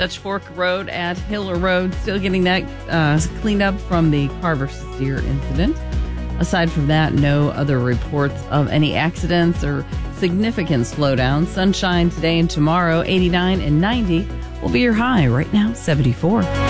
Dutch Fork Road at Hiller Road, still getting that cleaned up from the Carver steer incident. Aside from that, no other reports of any accidents or significant slowdown. Sunshine today and tomorrow, 89 and 90 will be your high. Right now, 74.